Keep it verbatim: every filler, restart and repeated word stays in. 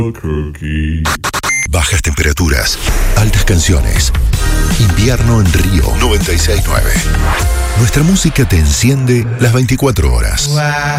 Bajas temperaturas, altas canciones. Invierno en Río noventa y seis nueve. Nuestra música te enciende las veinticuatro horas.